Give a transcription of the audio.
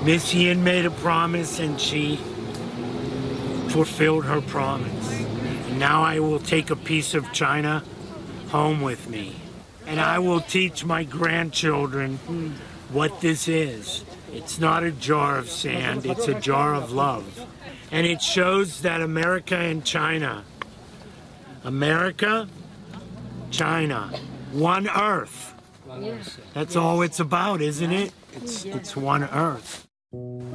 Miss Yin made a promise and she fulfilled her promise. And now I will take a piece of China home with me. And I will teach my grandchildren what this is. It's not a jar of sand, it's a jar of love. And it shows that America and China, America, China, one earth. That's all it's about, isn't it? It's one earth.